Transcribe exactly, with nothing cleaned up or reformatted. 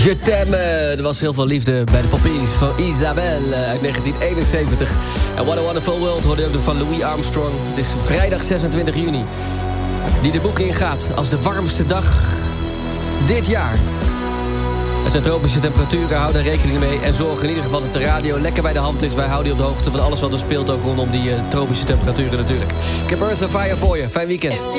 Je t'aime, er was heel veel liefde bij de Poppies van Isabelle uit negentien eenenzeventig. En What a Wonderful World hoorde ook van Louis Armstrong. Het is vrijdag zesentwintig juni, die de boeken ingaat als de warmste dag dit jaar. Er zijn tropische temperaturen, hou daar rekening mee. En zorg in ieder geval dat de radio lekker bij de hand is. Wij houden je op de hoogte van alles wat er speelt, ook rondom die uh, tropische temperaturen natuurlijk. Ik heb Earth and Fire voor je. Fijn weekend.